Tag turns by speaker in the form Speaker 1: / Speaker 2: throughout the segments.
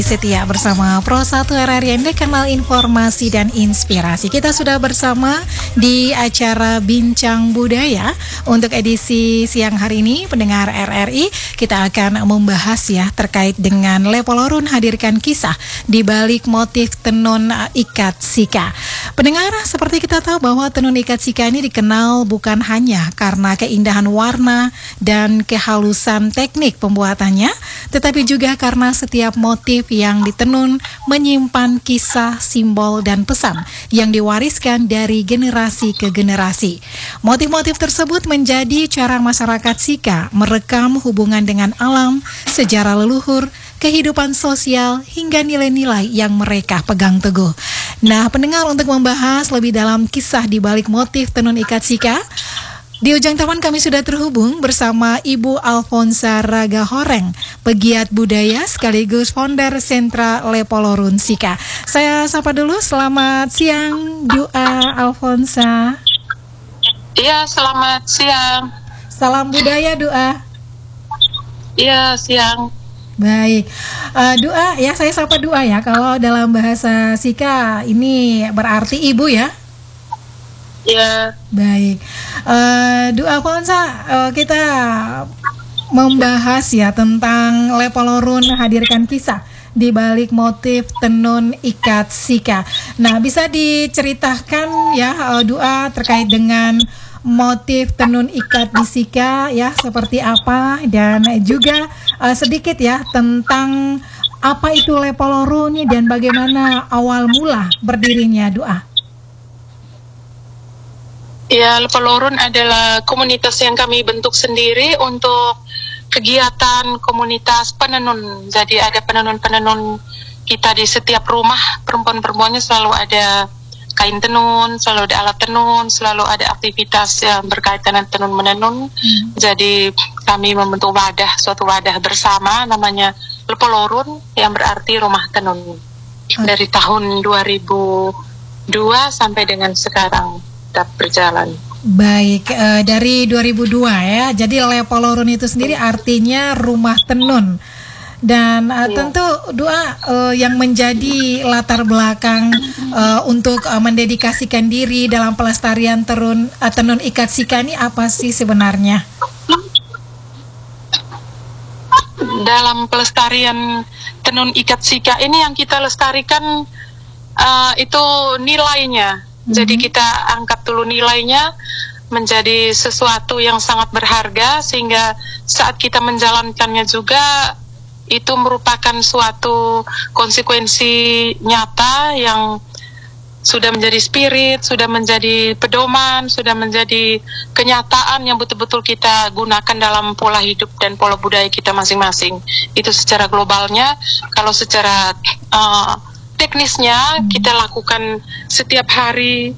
Speaker 1: Setia bersama Pro 1 RRI Anda, Kanal Informasi dan Inspirasi. Kita sudah bersama di acara Bincang Budaya. Untuk edisi siang hari ini, pendengar RRI, kita akan membahas ya terkait dengan Lepolorun hadirkan kisah di balik motif tenun ikat sika. Pendengar, seperti kita tahu bahwa tenun ikat sika ini dikenal bukan hanya karena keindahan warna dan kehalusan teknik pembuatannya, tetapi juga karena setiap motif yang ditenun menyimpan kisah, simbol, dan pesan yang diwariskan dari generasi ke generasi. Motif-motif tersebut menjadi cara masyarakat Sika merekam hubungan dengan alam, sejarah leluhur, kehidupan sosial, hingga nilai-nilai yang mereka pegang teguh. Nah, pendengar, untuk membahas lebih dalam kisah di balik motif tenun ikat sika, di ujung telepon kami sudah terhubung bersama Ibu Alfonsa Ragahoreng, pegiat budaya sekaligus founder Sentra Lepolorun Sika. Saya sapa dulu, selamat siang Dua Alfonsa.
Speaker 2: Iya, selamat siang.
Speaker 1: Salam budaya Dua.
Speaker 2: Iya, siang.
Speaker 1: Baik, Dua ya, saya sapa Dua ya. Kalau dalam bahasa Sika ini berarti ibu ya.
Speaker 2: Ya.
Speaker 1: Baik, Dua Alfonsa, kita membahas ya tentang Lepolorun hadirkan kisah di balik motif tenun ikat sika. Nah, bisa diceritakan ya Dua terkait dengan motif tenun ikat di sika ya seperti apa, dan juga sedikit ya tentang apa itu Lepolorun dan bagaimana awal mula berdirinya Dua.
Speaker 2: Ya, Lepolorun adalah komunitas yang kami bentuk sendiri untuk kegiatan komunitas penenun. Jadi ada penenun-penenun kita di setiap rumah, perempuan-perempuannya selalu ada kain tenun, selalu ada alat tenun, selalu ada aktivitas yang berkaitan dengan tenun-menenun. Jadi kami membentuk suatu wadah bersama namanya Lepolorun yang berarti rumah tenun. Dari tahun 2002 sampai dengan sekarang tetap berjalan.
Speaker 1: Baik, dari 2002 ya. Jadi Lepolorun itu sendiri artinya rumah tenun. Dan tentu Dua yang menjadi latar belakang untuk mendedikasikan diri dalam pelestarian tenun ikat sika ini apa sih sebenarnya?
Speaker 2: Dalam pelestarian tenun ikat sika ini yang kita lestarikan itu nilainya. Jadi kita angkat dulu nilainya menjadi sesuatu yang sangat berharga, sehingga saat kita menjalankannya juga itu merupakan suatu konsekuensi nyata yang sudah menjadi spirit, sudah menjadi pedoman, sudah menjadi kenyataan yang betul-betul kita gunakan dalam pola hidup dan pola budaya kita masing-masing. Itu secara globalnya. Kalau secara teknisnya kita lakukan setiap hari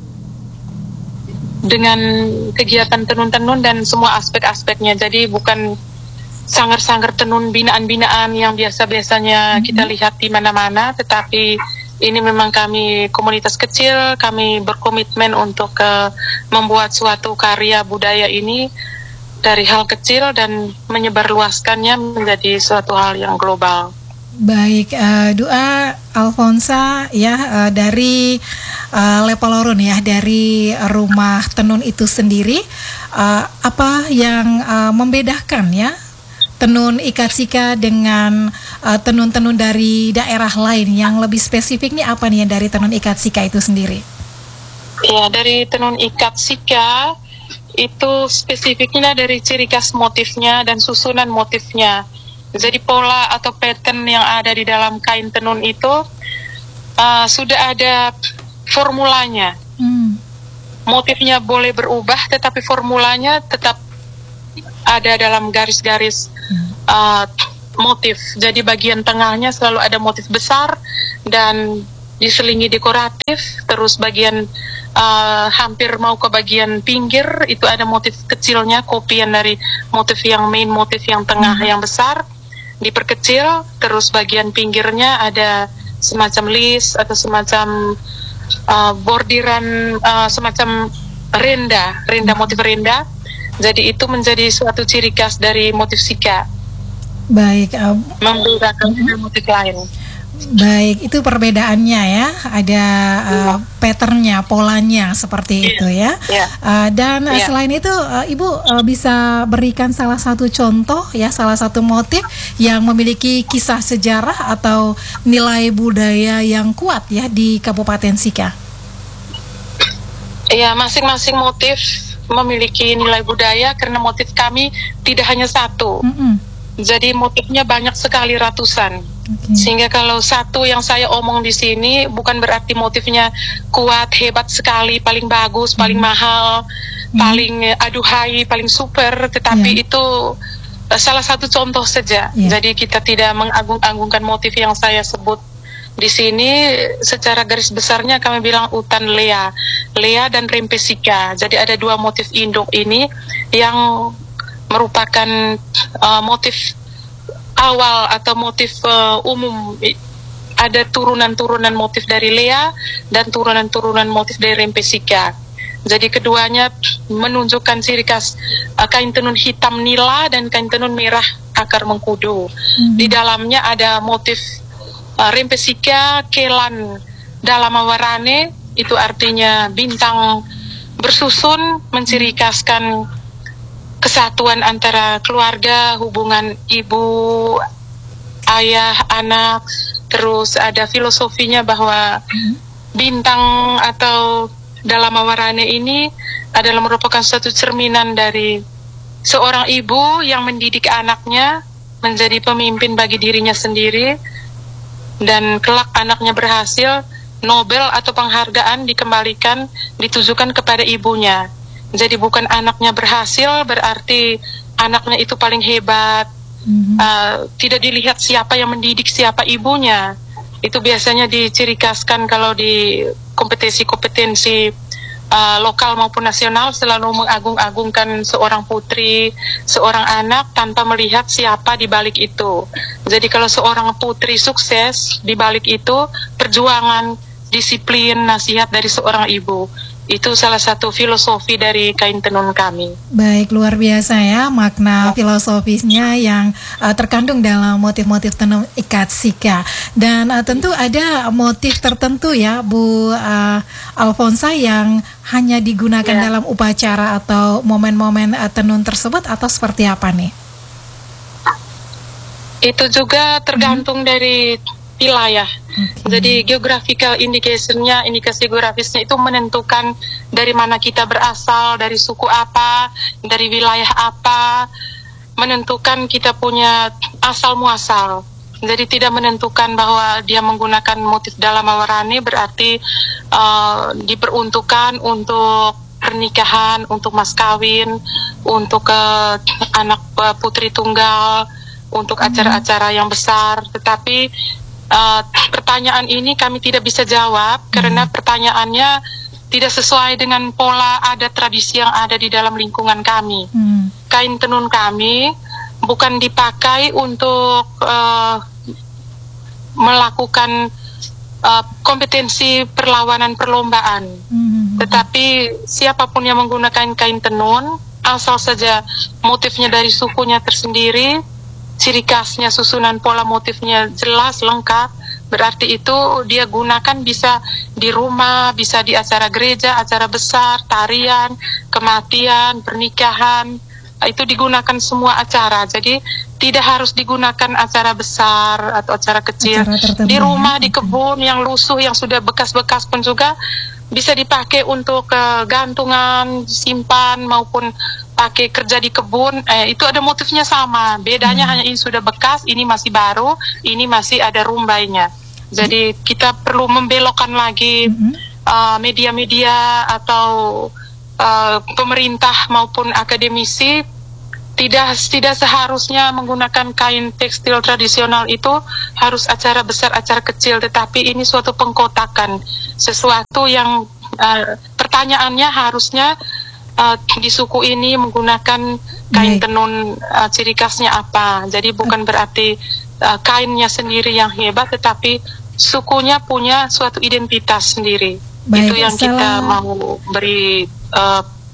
Speaker 2: dengan kegiatan tenun-tenun dan semua aspek-aspeknya. Jadi bukan sanggar-sanggar tenun binaan-binaan yang biasa-biasanya kita lihat di mana-mana, tetapi ini memang kami komunitas kecil, kami berkomitmen untuk membuat suatu karya budaya ini dari hal kecil dan menyebarluaskannya menjadi suatu hal yang global.
Speaker 1: Baik, Dua Alfonsa ya, dari Lepolorun ya, dari rumah tenun itu sendiri, apa yang membedakan ya tenun ikat sika dengan tenun-tenun dari daerah lain? Yang lebih spesifik nih apa nih dari tenun ikat sika itu sendiri?
Speaker 2: Ya, dari tenun ikat sika itu spesifiknya dari ciri khas motifnya dan susunan motifnya. Jadi pola atau pattern yang ada di dalam kain tenun itu sudah ada formulanya. Motifnya boleh berubah, tetapi formulanya tetap ada dalam garis-garis motif. Jadi bagian tengahnya selalu ada motif besar dan diselingi dekoratif. Terus bagian hampir mau ke bagian pinggir itu ada motif kecilnya, kopian dari motif yang main, motif yang tengah yang besar diperkecil. Terus bagian pinggirnya ada semacam list atau semacam bordiran, semacam renda motif renda. Jadi itu menjadi suatu ciri khas dari motif sika.
Speaker 1: Baik,
Speaker 2: membedakan dengan motif lain.
Speaker 1: baik, itu perbedaannya ya. Ada patternnya, polanya seperti itu ya.
Speaker 2: Iya.
Speaker 1: Dan
Speaker 2: Iya.
Speaker 1: selain itu, Ibu bisa berikan salah satu contoh ya, salah satu motif yang memiliki kisah sejarah atau nilai budaya yang kuat ya di Kabupaten Sika.
Speaker 2: Iya, masing-masing motif memiliki nilai budaya karena motif kami tidak hanya satu. Jadi motifnya banyak sekali, ratusan. Sehingga kalau satu yang saya omong di sini bukan berarti motifnya kuat, hebat sekali, paling bagus, paling mahal, paling aduhai, paling super, tetapi itu salah satu contoh saja. Jadi kita tidak mengagung-agungkan motif yang saya sebut di sini. Secara garis besarnya kami bilang utan Lea dan Rempesika. Jadi ada dua motif induk ini yang merupakan motif awal atau motif umum. Ada turunan-turunan motif dari Lea dan turunan-turunan motif dari Rempesika. Jadi keduanya menunjukkan ciri khas kain tenun hitam nila dan kain tenun merah akar mengkudu. Di dalamnya ada motif Rempesika kelan dalam warane, itu artinya bintang bersusun, menciri khaskan kesatuan antara keluarga, hubungan ibu, ayah, anak. Terus ada filosofinya bahwa bintang atau dalam warane ini adalah merupakan suatu cerminan dari seorang ibu yang mendidik anaknya menjadi pemimpin bagi dirinya sendiri, dan kelak anaknya berhasil, Nobel atau penghargaan ditujukan kepada ibunya. Jadi bukan anaknya berhasil berarti anaknya itu paling hebat. Tidak dilihat siapa yang mendidik, siapa ibunya. Itu biasanya diciri khaskan kalau di kompetensi lokal maupun nasional, selalu mengagung-agungkan seorang putri, seorang anak tanpa melihat siapa di balik itu. Jadi kalau seorang putri sukses, di balik itu perjuangan, disiplin, nasihat dari seorang ibu. Itu salah satu filosofi dari kain tenun kami.
Speaker 1: Baik, luar biasa ya makna filosofisnya yang terkandung dalam motif-motif tenun ikat Sika. Dan tentu ada motif tertentu ya Bu Alfonsa yang hanya digunakan dalam upacara atau momen-momen tenun tersebut, atau seperti apa nih?
Speaker 2: Itu juga tergantung dari wilayah. Jadi geographical indication-nya, indikasi geografisnya itu menentukan dari mana kita berasal, dari suku apa, dari wilayah apa, menentukan kita punya asal muasal. Jadi tidak menentukan bahwa dia menggunakan motif dalam warane berarti diperuntukkan untuk pernikahan, untuk mas kawin, untuk anak putri tunggal, untuk acara-acara yang besar. Tetapi pertanyaan ini kami tidak bisa jawab karena pertanyaannya tidak sesuai dengan pola adat tradisi yang ada di dalam lingkungan kami. Kain tenun kami bukan dipakai untuk melakukan kompetensi perlawanan perlombaan. Tetapi siapapun yang menggunakan kain tenun, asal saja motifnya dari sukunya tersendiri, ciri khasnya, susunan pola motifnya jelas, lengkap, berarti itu dia gunakan bisa di rumah, bisa di acara gereja, acara besar, tarian, kematian, pernikahan, itu digunakan semua acara. Jadi tidak harus digunakan acara besar atau acara kecil. Di rumah, di kebun yang lusuh, yang sudah bekas-bekas pun juga bisa dipakai untuk gantungan, simpan, maupun pakai kerja di kebun. Itu ada motifnya sama. Bedanya hanya ini sudah bekas, ini masih baru, ini masih ada rumbainya. Jadi kita perlu membelokkan lagi media-media atau pemerintah maupun akademisi tidak seharusnya menggunakan kain tekstil tradisional itu harus acara besar, acara kecil, tetapi ini suatu pengkotakan, sesuatu yang pertanyaannya harusnya di suku ini menggunakan kain tenun ciri khasnya apa. Jadi bukan berarti kainnya sendiri yang hebat, tetapi sukunya punya suatu identitas sendiri. Itu yang kita mau beri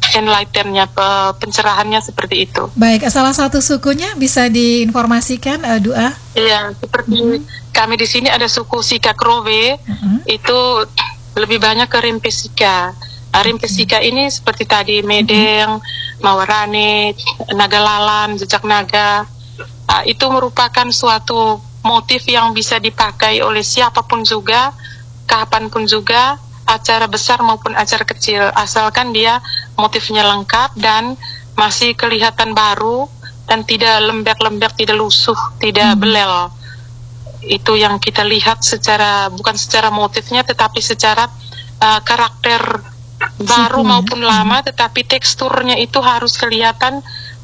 Speaker 2: enlightennya, pencerahannya seperti itu.
Speaker 1: Baik, salah satu sukunya bisa diinformasikan, Dua?
Speaker 2: Iya, seperti kami di sini ada suku Sika Krove, itu lebih banyak ke Rimpe Sika. Rimpe Sika ini seperti tadi Medeng, Mawarane, Nagalalan, Jejak Naga. Itu merupakan suatu motif yang bisa dipakai oleh siapapun juga, kapanpun juga, acara besar maupun acara kecil, asalkan dia motifnya lengkap dan masih kelihatan baru dan tidak lembek-lembek, tidak lusuh, tidak belel. Itu yang kita lihat secara, bukan secara motifnya tetapi secara karakter baru maupun lama, tetapi teksturnya itu harus kelihatan,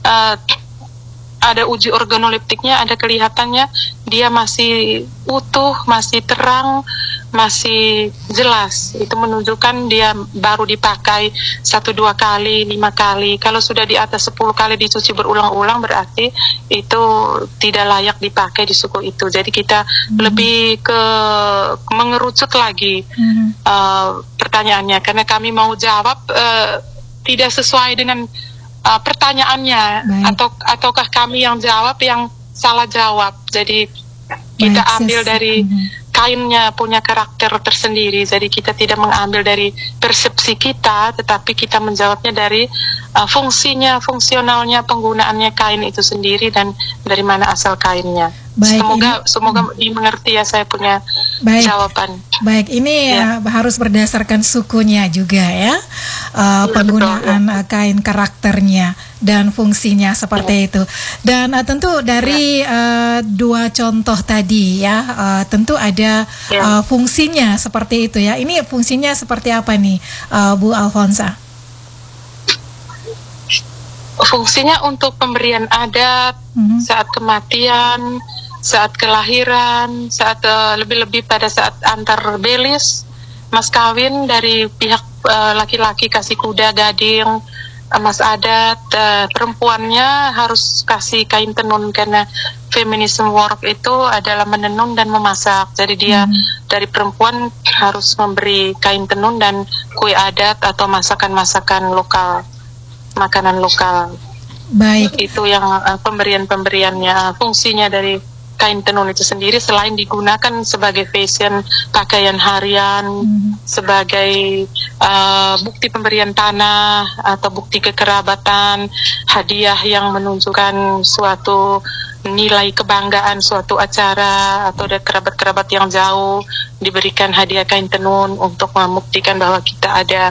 Speaker 2: ada uji organoleptiknya, ada kelihatannya dia masih utuh, masih terang, masih jelas. Itu menunjukkan dia baru dipakai 1-2 kali, 5 kali. Kalau sudah di atas 10 kali dicuci berulang-ulang, berarti itu tidak layak dipakai di suku itu. Jadi kita lebih ke mengerucut lagi pertanyaannya, karena kami mau jawab tidak sesuai dengan pertanyaannya. Ataukah kami yang jawab yang salah jawab. Jadi kita ambil dari kainnya punya karakter tersendiri, jadi kita tidak mengambil dari persepsi kita, tetapi kita menjawabnya dari fungsinya, fungsionalnya, penggunaannya kain itu sendiri dan dari mana asal kainnya.
Speaker 1: Baik,
Speaker 2: semoga dimengerti ya saya punya jawaban.
Speaker 1: Baik, ini harus berdasarkan sukunya juga ya, penggunaan kain karakternya dan fungsinya seperti itu. Dan tentu dari 2 contoh tadi ya, tentu ada fungsinya seperti itu ya. Ini fungsinya seperti apa nih, Bu Alfonsa?
Speaker 2: Fungsinya untuk pemberian adat saat kematian, saat kelahiran, saat lebih-lebih pada saat antar belis, mas kawin dari pihak laki-laki kasih kuda, gading, mas adat, perempuannya harus kasih kain tenun karena feminism work itu adalah menenun dan memasak. Jadi dia dari perempuan harus memberi kain tenun dan kue adat atau masakan-masakan lokal, makanan lokal.
Speaker 1: Baik.
Speaker 2: Itu yang pemberiannya, fungsinya dari kain tenun itu sendiri, selain digunakan sebagai fashion, pakaian harian, sebagai bukti pemberian tanah atau bukti kekerabatan, hadiah yang menunjukkan suatu nilai kebanggaan suatu acara, atau ada kerabat-kerabat yang jauh diberikan hadiah kain tenun untuk membuktikan bahwa kita ada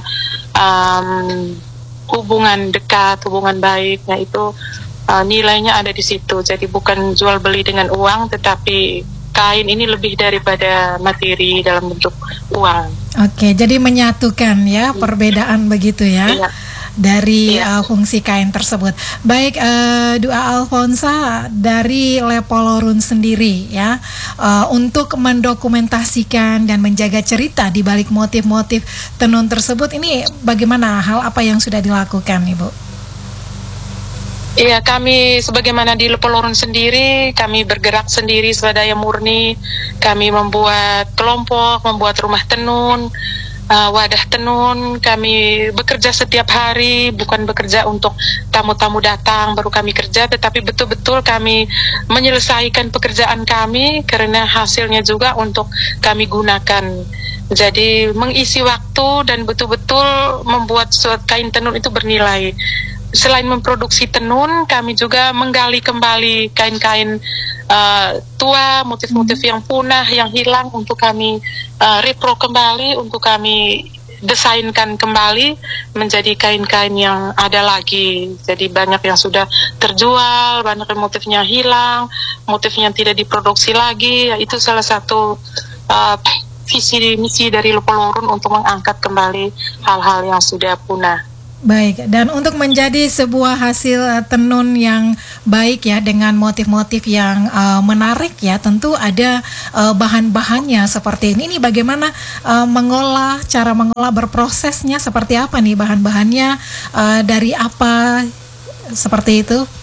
Speaker 2: hubungan dekat, hubungan baik. Nah itu nilainya ada di situ. Jadi bukan jual beli dengan uang, tetapi kain ini lebih daripada materi dalam bentuk uang.
Speaker 1: Oke, jadi menyatukan ya perbedaan begitu ya. Dari fungsi kain tersebut. Baik, Dua Alfonsa, dari Lepolorun sendiri ya, untuk mendokumentasikan dan menjaga cerita di balik motif-motif tenun tersebut, ini bagaimana, hal apa yang sudah dilakukan, Ibu?
Speaker 2: Iya, kami sebagaimana di Lepolorun sendiri, kami bergerak sendiri swadaya murni. Kami membuat kelompok, membuat rumah tenun, wadah tenun. Kami bekerja setiap hari, bukan bekerja untuk tamu-tamu datang baru kami kerja, tetapi betul-betul kami menyelesaikan pekerjaan kami karena hasilnya juga untuk kami gunakan. Jadi mengisi waktu dan betul-betul membuat suatu kain tenun itu bernilai. Selain memproduksi tenun, kami juga menggali kembali kain-kain tua, motif-motif yang punah, yang hilang, untuk kami repro kembali, untuk kami desainkan kembali menjadi kain-kain yang ada lagi. Jadi banyak yang sudah terjual, banyak yang motifnya hilang, motifnya tidak diproduksi lagi. Itu salah satu visi misi dari Lepolorun untuk mengangkat kembali hal-hal yang sudah punah.
Speaker 1: Baik, dan untuk menjadi sebuah hasil tenun yang baik ya, dengan motif-motif yang menarik ya, tentu ada bahan-bahannya seperti ini. Ini bagaimana cara mengolah, berprosesnya seperti apa nih, bahan-bahannya dari apa, seperti itu?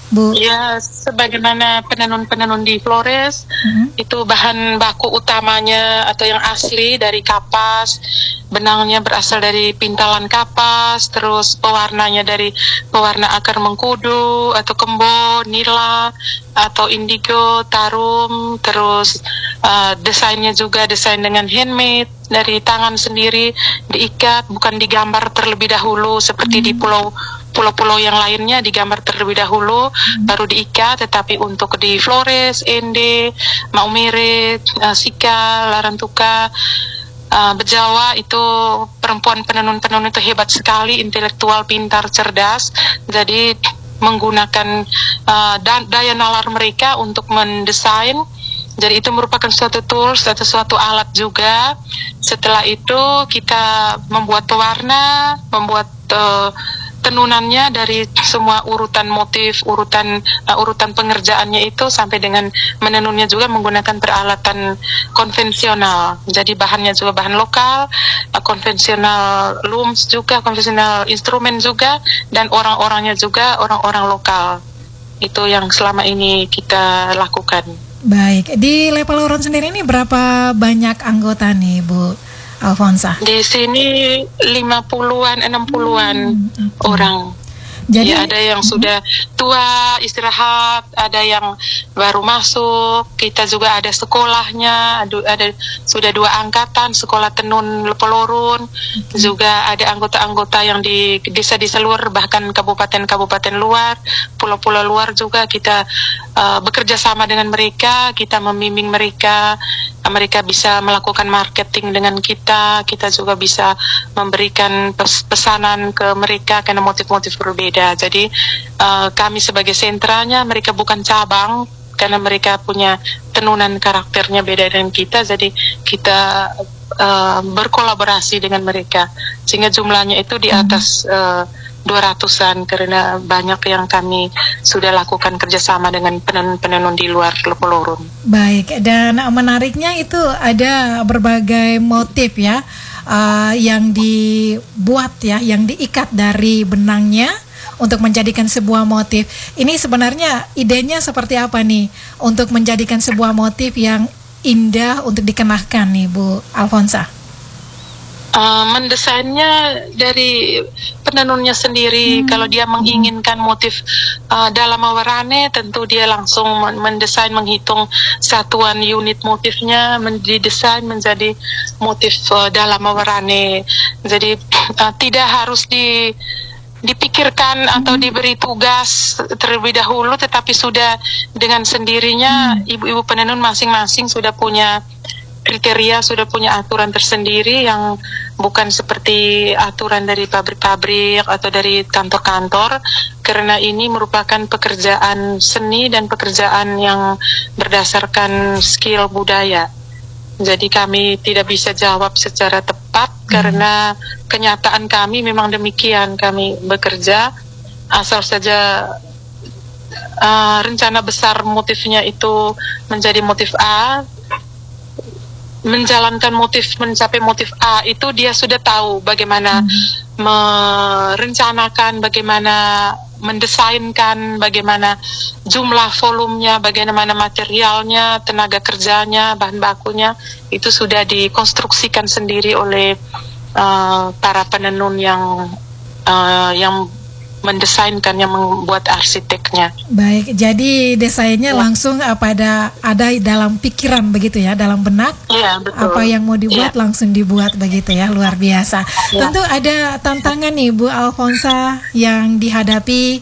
Speaker 1: Bu?
Speaker 2: Ya, sebagaimana penenun-penenun di Flores, itu bahan baku utamanya atau yang asli dari kapas, benangnya berasal dari pintalan kapas, terus pewarnanya dari pewarna akar mengkudu atau kembo, nila atau indigo, tarum, terus desainnya juga desain dengan handmade dari tangan sendiri, diikat, bukan digambar terlebih dahulu seperti di pulau-pulau yang lainnya digambar terlebih dahulu baru diikat, tetapi untuk di Flores, Ende, Maumere, Sika, Larantuka, Bejawa itu perempuan penenun-penenun itu hebat sekali, intelektual, pintar, cerdas. Jadi menggunakan daya nalar mereka untuk mendesain. Jadi itu merupakan suatu tools atau suatu alat juga. Setelah itu kita membuat pewarna, membuat tenunannya dari semua urutan motif, urutan pengerjaannya itu sampai dengan menenunnya juga menggunakan peralatan konvensional. Jadi bahannya juga bahan lokal, konvensional looms juga, konvensional instrumen juga, dan orang-orangnya juga orang-orang lokal. Itu yang selama ini kita lakukan.
Speaker 1: Baik, di Lepaloron sendiri ini berapa banyak anggota nih Bu Alfonsa?
Speaker 2: Di sini 50-an, 60-an orang.
Speaker 1: Jadi
Speaker 2: ya, ada yang sudah tua istirahat, ada yang baru masuk. Kita juga ada sekolahnya, ada sudah 2 angkatan sekolah tenun Lepalorun. Juga ada anggota-anggota yang di desa-desa luar, bahkan kabupaten-kabupaten luar, pulau-pulau luar juga kita bekerja sama dengan mereka. Kita membimbing mereka. Mereka bisa melakukan marketing dengan kita juga bisa memberikan pesanan ke mereka karena motif-motif berbeda. Jadi kami sebagai sentranya, mereka bukan cabang karena mereka punya tenunan karakternya beda dengan kita. Jadi kita berkolaborasi dengan mereka sehingga jumlahnya itu di atas 200-an karena banyak yang kami sudah lakukan kerjasama dengan penenun-penenun di luar Lepalorun.
Speaker 1: Baik, dan menariknya itu ada berbagai motif ya yang dibuat ya, yang diikat dari benangnya untuk menjadikan sebuah motif. Ini sebenarnya idenya seperti apa nih untuk menjadikan sebuah motif yang indah untuk dikenakan nih Bu Alfonsa?
Speaker 2: Mendesainnya dari penenunnya sendiri. Kalau dia menginginkan motif dalam warane, tentu dia langsung mendesain, menghitung satuan unit motifnya, didesain menjadi motif dalam warane. Jadi tidak harus dipikirkan atau diberi tugas terlebih dahulu, tetapi sudah dengan sendirinya ibu-ibu penenun masing-masing sudah punya kriteria, sudah punya aturan tersendiri yang bukan seperti aturan dari pabrik-pabrik atau dari kantor-kantor, karena ini merupakan pekerjaan seni dan pekerjaan yang berdasarkan skill budaya. Jadi kami tidak bisa jawab secara tepat karena kenyataan kami memang demikian. Kami bekerja asal saja rencana besar motifnya itu menjadi motif A, menjalankan motif, mencapai motif A itu dia sudah tahu bagaimana merencanakan, bagaimana mendesainkan, bagaimana jumlah volumenya, bagaimana materialnya, tenaga kerjanya, bahan bakunya, itu sudah dikonstruksikan sendiri oleh para penenun yang mendesainkan, yang membuat arsiteknya.
Speaker 1: Baik, jadi desainnya langsung ada dalam pikiran begitu ya, dalam benak.
Speaker 2: Iya, betul.
Speaker 1: Apa yang mau dibuat langsung dibuat begitu ya, luar biasa. Tentu ada tantangan nih Bu Alfonsa yang dihadapi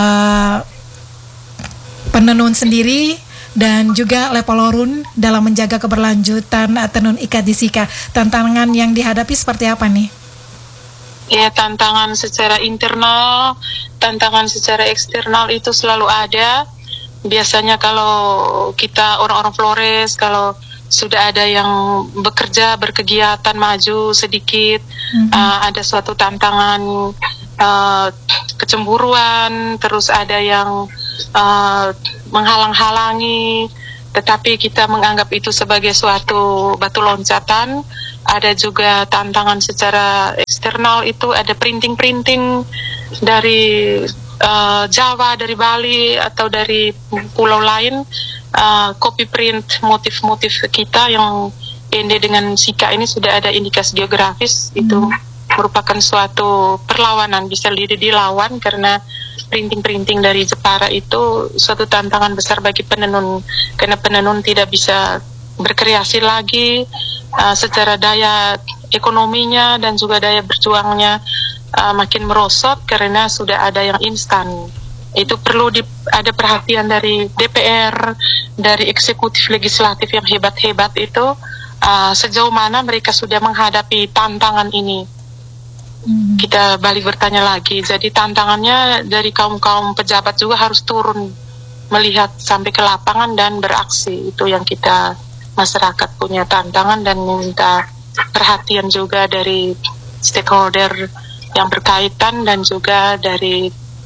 Speaker 1: penenun sendiri dan juga Lepalorun dalam menjaga keberlanjutan tenun ikat di Sika. Tantangan yang dihadapi seperti apa nih?
Speaker 2: Ya, tantangan secara internal, tantangan secara eksternal itu selalu ada. Biasanya kalau kita orang-orang Flores, kalau sudah ada yang bekerja, berkegiatan, maju sedikit, ada suatu tantangan, kecemburuan, terus ada yang menghalang-halangi, tetapi kita menganggap itu sebagai suatu batu loncatan. Ada juga tantangan secara eksternal, itu ada printing-printing dari Jawa, dari Bali atau dari pulau lain, copy print motif-motif kita yang ende dengan Sika ini sudah ada indikasi geografis. Itu merupakan suatu perlawanan, bisa dilawan karena printing-printing dari Jepara itu suatu tantangan besar bagi penenun, karena penenun tidak bisa berkreasi lagi secara daya ekonominya dan juga daya berjuangnya makin merosot karena sudah ada yang instan. Itu perlu ada perhatian dari DPR, dari eksekutif legislatif yang hebat-hebat itu, sejauh mana mereka sudah menghadapi tantangan ini. Kita balik bertanya lagi, jadi tantangannya dari kaum-kaum pejabat juga harus turun melihat sampai ke lapangan dan beraksi. Itu yang kita masyarakat punya tantangan dan minta perhatian juga dari stakeholder yang berkaitan dan juga dari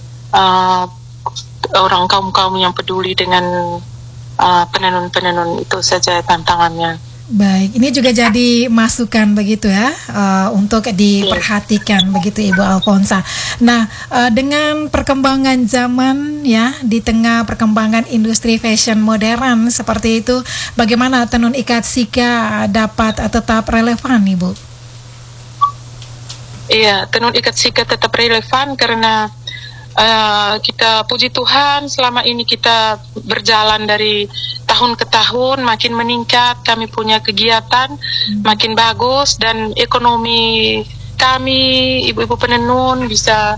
Speaker 2: orang kaum-kaum yang peduli dengan penenun-penenun. Itu saja tantangannya.
Speaker 1: Baik, ini juga jadi masukan begitu ya, untuk diperhatikan begitu Ibu Alfonsa. Nah, dengan perkembangan zaman ya, di tengah perkembangan industri fashion modern seperti itu, bagaimana tenun ikat Sika dapat tetap relevan, Ibu?
Speaker 2: Iya, tenun ikat Sika tetap relevan karena kita puji Tuhan selama ini kita berjalan dari tahun ke tahun makin meningkat, kami punya kegiatan makin bagus dan ekonomi kami ibu-ibu penenun bisa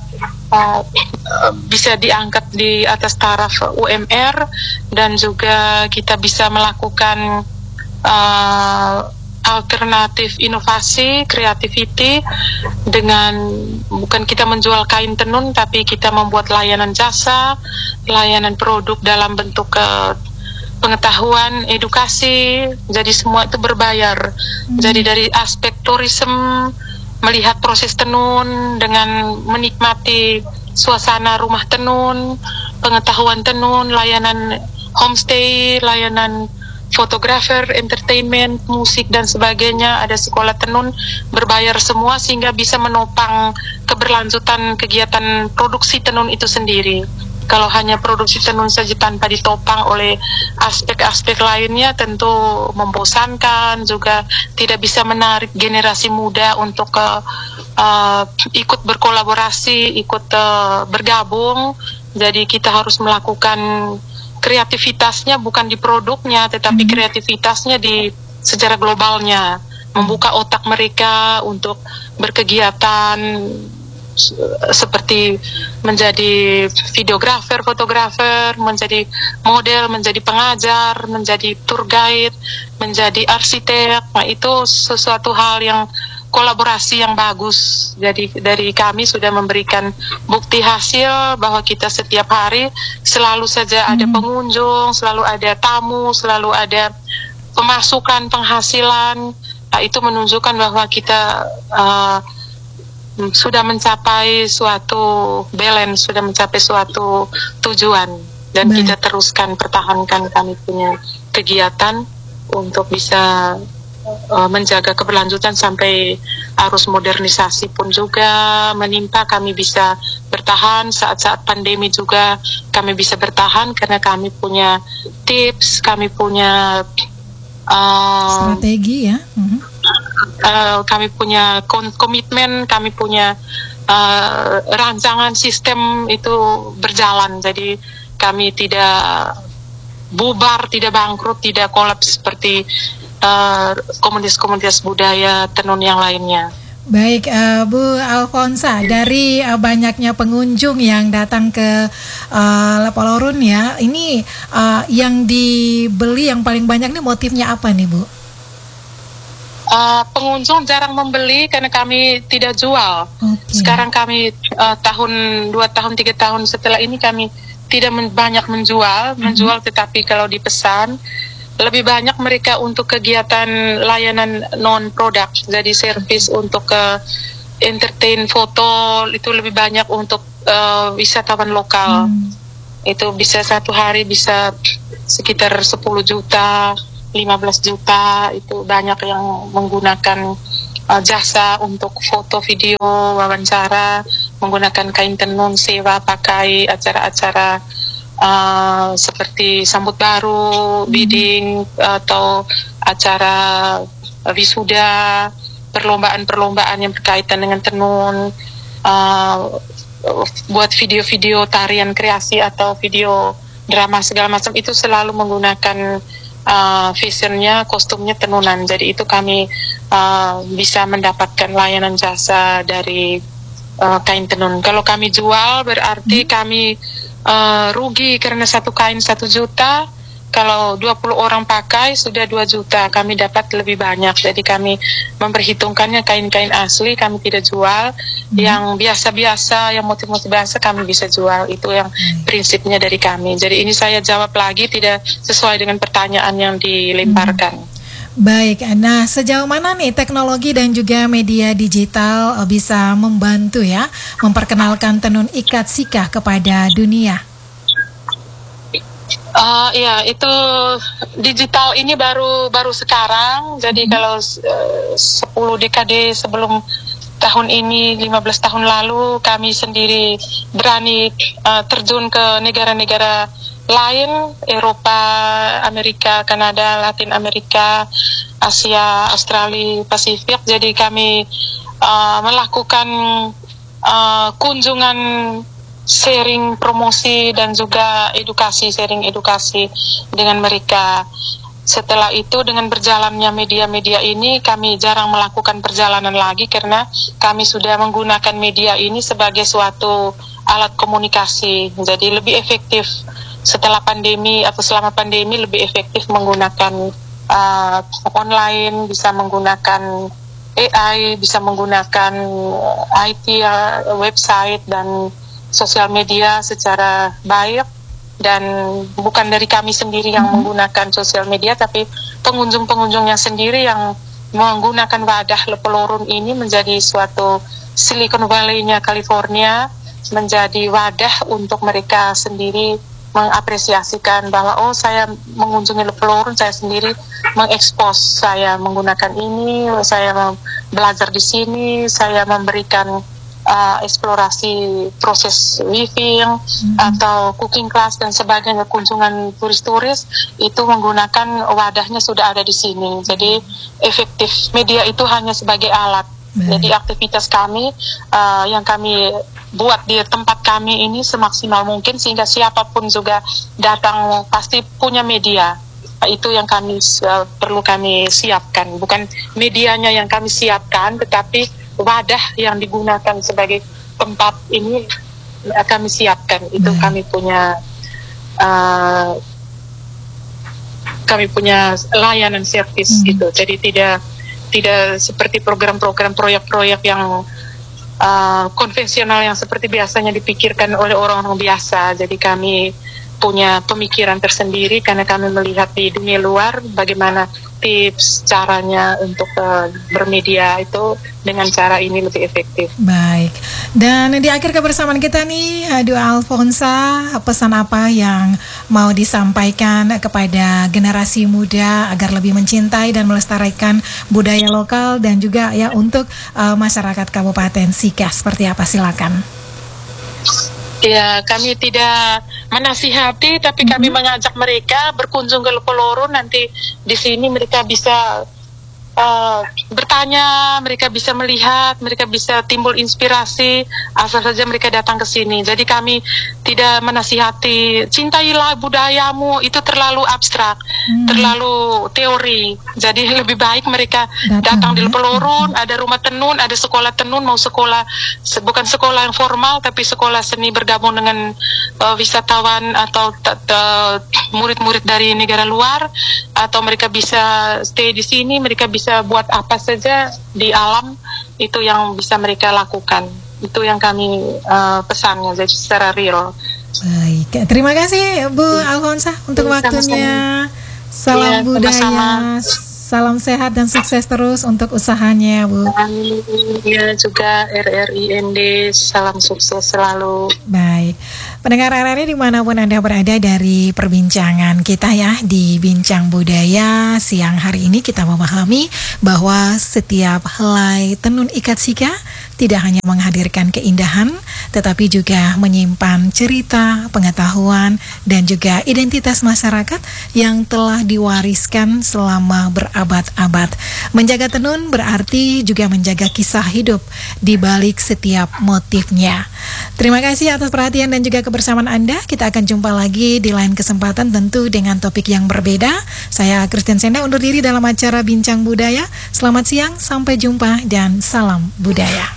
Speaker 2: diangkat di atas taraf UMR dan juga kita bisa melakukan alternatif inovasi, creativity dengan bukan kita menjual kain tenun tapi kita membuat layanan jasa, layanan produk dalam bentuk pengetahuan, edukasi, jadi semua itu berbayar. Jadi dari aspek tourism, melihat proses tenun dengan menikmati suasana rumah tenun, pengetahuan tenun, layanan homestay, layanan fotografer, entertainment, musik dan sebagainya, ada sekolah tenun, berbayar semua sehingga bisa menopang keberlanjutan kegiatan produksi tenun itu sendiri. Kalau hanya produksi tenun saja tanpa ditopang oleh aspek-aspek lainnya tentu membosankan, juga tidak bisa menarik generasi muda untuk ikut berkolaborasi, ikut bergabung. Jadi kita harus melakukan kreativitasnya bukan di produknya, tetapi kreativitasnya di secara globalnya, membuka otak mereka untuk berkegiatan seperti menjadi videografer, fotografer, menjadi model, menjadi pengajar, menjadi tour guide, menjadi arsitek. Nah, itu sesuatu hal yang kolaborasi yang bagus. Jadi dari kami sudah memberikan bukti hasil bahwa kita setiap hari selalu saja ada pengunjung, selalu ada tamu, selalu ada pemasukan, penghasilan. Nah, itu menunjukkan bahwa kita sudah mencapai suatu balance, sudah mencapai suatu tujuan, dan kita teruskan pertahankan kami punya kegiatan untuk bisa menjaga keberlanjutan sampai arus modernisasi pun juga menimpa, kami bisa bertahan saat-saat pandemi juga kami bisa bertahan karena kami punya tips, kami punya
Speaker 1: strategi ya.
Speaker 2: Kami punya komitmen, kami punya rancangan sistem itu berjalan. Jadi kami tidak bubar, tidak bangkrut, tidak kolaps seperti komunitas-komunitas budaya tenun yang lainnya.
Speaker 1: Baik, Bu Alfonsa, dari banyaknya pengunjung yang datang ke Lepalorun ya, ini yang dibeli yang paling banyak nih motifnya apa nih, Bu?
Speaker 2: Pengunjung jarang membeli karena kami tidak jual. Sekarang kami tahun 2 tahun 3 tahun setelah ini kami tidak banyak menjual tetapi kalau dipesan lebih banyak mereka untuk kegiatan layanan non produk, jadi servis untuk entertain foto itu lebih banyak untuk wisatawan lokal. Itu bisa satu hari bisa sekitar 10 juta 15 juta, itu banyak yang menggunakan jasa untuk foto, video, wawancara, menggunakan kain tenun, sewa, pakai acara-acara seperti sambut baru, bidding, atau acara wisuda, perlombaan-perlombaan yang berkaitan dengan tenun, buat video-video tarian kreasi atau video drama segala macam, itu selalu menggunakan fashionnya, kostumnya tenunan. Jadi itu kami bisa mendapatkan layanan jasa dari kain tenun. Kalau kami jual berarti kami rugi karena satu kain 1 juta. Kalau 20 orang pakai sudah 2 juta, kami dapat lebih banyak. Jadi kami memperhitungkannya kain-kain asli kami tidak jual. Yang biasa-biasa, yang motif-motif biasa kami bisa jual. Itu yang prinsipnya dari kami. Jadi ini saya jawab lagi tidak sesuai dengan pertanyaan yang dilemparkan.
Speaker 1: Baik, nah sejauh mana nih teknologi dan juga media digital bisa membantu ya memperkenalkan tenun ikat sikah kepada dunia?
Speaker 2: Ya, itu digital ini baru sekarang. Jadi kalau 10 dekade sebelum tahun ini, 15 tahun lalu, kami sendiri berani terjun ke negara-negara lain, Eropa, Amerika, Kanada, Latin Amerika, Asia, Australia, Pasifik. Jadi kami melakukan kunjungan, sharing promosi dan juga sharing edukasi dengan mereka. Setelah itu dengan berjalannya media-media ini kami jarang melakukan perjalanan lagi karena kami sudah menggunakan media ini sebagai suatu alat komunikasi. Jadi lebih efektif setelah pandemi atau selama pandemi, lebih efektif menggunakan online, bisa menggunakan AI, bisa menggunakan IT, website dan sosial media secara baik. Dan bukan dari kami sendiri yang menggunakan sosial media, tapi pengunjung-pengunjungnya sendiri yang menggunakan wadah Lepelorun ini menjadi suatu Silicon Valley-nya California, menjadi wadah untuk mereka sendiri mengapresiasikan bahwa saya mengunjungi Lepelorun, saya sendiri mengekspos, saya menggunakan ini, saya belajar di sini, saya memberikan eksplorasi proses weaving atau cooking class dan sebagainya, kunjungan turis-turis itu menggunakan wadahnya sudah ada di sini. Jadi efektif, media itu hanya sebagai alat. Jadi aktivitas kami yang kami buat di tempat kami ini semaksimal mungkin sehingga siapapun juga datang pasti punya media. Itu yang perlu kami siapkan, bukan medianya yang kami siapkan, tetapi wadah yang digunakan sebagai tempat ini kami siapkan. Itu kami punya layanan servis gitu. Jadi tidak seperti program-program proyek-proyek yang konvensional yang seperti biasanya dipikirkan oleh orang-orang biasa. Jadi kami punya pemikiran tersendiri karena kami melihat di dunia luar bagaimana tips caranya untuk bermedia itu dengan cara ini lebih efektif.
Speaker 1: Baik, dan di akhir kebersamaan kita nih, Dua Alfonsa, pesan apa yang mau disampaikan kepada generasi muda agar lebih mencintai dan melestarikan budaya lokal dan juga ya untuk masyarakat Kabupaten Sikah, seperti apa? Silakan.
Speaker 2: Ya, kami tidak menasihati, tapi kami mengajak mereka berkunjung ke Lepelorun. Nanti di sini mereka bisa bertanya, mereka bisa melihat, mereka bisa timbul inspirasi asal saja mereka datang ke sini. Jadi kami tidak menasihati cintailah budayamu, itu terlalu abstrak, terlalu teori. Jadi lebih baik mereka datang di Lepelorun, ada rumah tenun, ada sekolah tenun, mau sekolah bukan sekolah yang formal tapi sekolah seni bergabung dengan wisatawan atau murid-murid dari negara luar, atau mereka bisa stay di sini, mereka bisa buat apa saja di alam, itu yang bisa mereka lakukan. Itu yang kami pesannya, jadi secara real.
Speaker 1: Baik, terima kasih Bu Alfonsa untuk waktunya. Salam budaya, sama-sama. Salam sehat dan sukses terus untuk usahanya, Bu.
Speaker 2: Amin. Ya, juga RRIND, salam sukses selalu.
Speaker 1: Baik, pendengar RRI dimanapun Anda berada, dari perbincangan kita ya di Bincang Budaya siang hari ini kita memahami bahwa setiap helai tenun ikat sikah tidak hanya menghadirkan keindahan, tetapi juga menyimpan cerita, pengetahuan, dan juga identitas masyarakat yang telah diwariskan selama berabad-abad. Menjaga tenun berarti juga menjaga kisah hidup di balik setiap motifnya. Terima kasih atas perhatian dan juga kebersamaan Anda. Kita akan jumpa lagi di lain kesempatan, tentu dengan topik yang berbeda. Saya Christian Senda undur diri dalam acara Bincang Budaya. Selamat siang, sampai jumpa, dan salam budaya.